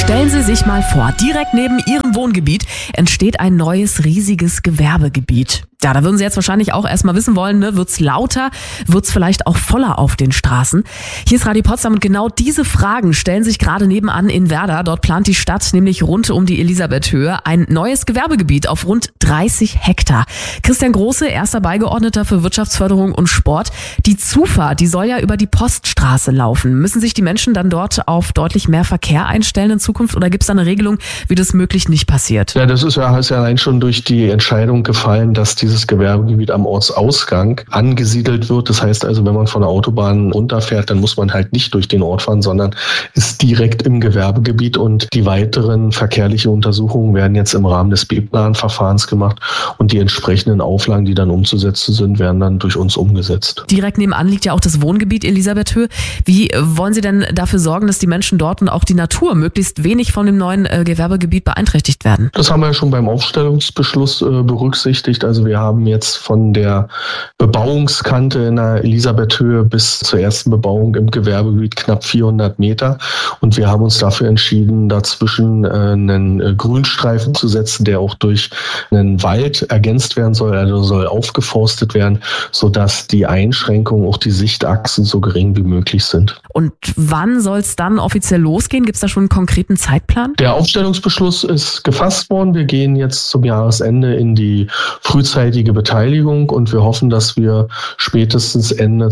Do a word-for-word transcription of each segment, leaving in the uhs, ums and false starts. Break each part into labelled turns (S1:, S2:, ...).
S1: Stellen Sie sich mal vor, direkt neben Ihrem Wohngebiet entsteht ein neues, riesiges Gewerbegebiet. Ja, da würden Sie jetzt wahrscheinlich auch erstmal wissen wollen, ne, wird's lauter, wird's vielleicht auch voller auf den Straßen? Hier ist Radio Potsdam und genau diese Fragen stellen sich gerade nebenan in Werder. Dort plant die Stadt nämlich rund um die Elisabethhöhe ein neues Gewerbegebiet auf rund dreißig Hektar. Christian Große, erster Beigeordneter für Wirtschaftsförderung und Sport. Die Zufahrt, die soll ja über die Poststraße laufen. Müssen sich die Menschen dann dort auf deutlich mehr Verkehr einstellen in Zukunft oder gibt es da eine Regelung, wie das möglich nicht passiert?
S2: Ja, das ist ja, ist ja allein schon durch die Entscheidung gefallen, dass die dieses Gewerbegebiet am Ortsausgang angesiedelt wird. Das heißt also, wenn man von der Autobahn runterfährt, dann muss man halt nicht durch den Ort fahren, sondern ist direkt im Gewerbegebiet und die weiteren verkehrlichen Untersuchungen werden jetzt im Rahmen des B-Plan-Verfahrens gemacht und die entsprechenden Auflagen, die dann umzusetzen sind, werden dann durch uns umgesetzt.
S1: Direkt nebenan liegt ja auch das Wohngebiet Elisabethhöhe. Wie wollen Sie denn dafür sorgen, dass die Menschen dort und auch die Natur möglichst wenig von dem neuen äh, Gewerbegebiet beeinträchtigt werden?
S2: Das haben wir ja schon beim Aufstellungsbeschluss äh, berücksichtigt. Also wir haben jetzt von der Bebauungskante in der Elisabethhöhe bis zur ersten Bebauung im Gewerbegebiet knapp vierhundert Meter und wir haben uns dafür entschieden, dazwischen äh, einen äh, Grünstreifen zu setzen, der auch durch einen Wald ergänzt werden soll, also soll aufgeforstet werden, sodass die Einschränkungen, auch die Sichtachsen so gering wie möglich sind.
S1: Und wann soll es dann offiziell losgehen? Gibt es da schon einen konkreten Zeitplan?
S2: Der Aufstellungsbeschluss ist gefasst worden. Wir gehen jetzt zum Jahresende in die frühzeitige Beteiligung und wir hoffen, dass wir spätestens Ende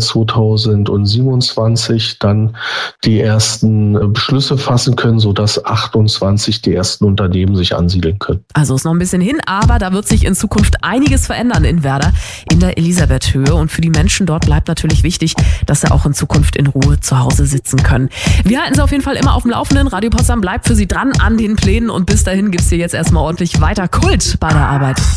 S2: zweitausendsiebenundzwanzig dann die ersten Beschlüsse fassen können, sodass achtundzwanzig die ersten Unternehmen sich ansiedeln können.
S1: Also ist noch ein bisschen hin, aber da wird sich in Zukunft einiges verändern in Werder, in der Elisabethhöhe. Und für die Menschen dort bleibt natürlich wichtig, dass sie auch in Zukunft in Ruhe zu Hause sitzen können. Wir halten Sie auf jeden Fall immer auf dem Laufenden. Radio Potsdam bleibt für Sie dran an den Plänen und bis dahin gibt's hier jetzt erstmal ordentlich weiter Kult bei der Arbeit.